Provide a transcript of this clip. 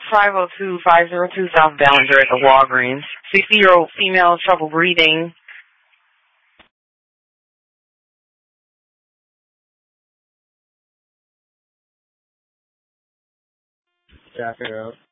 502-502 South Ballinger at the Walgreens. 60-year-old female, trouble breathing. Jack it out.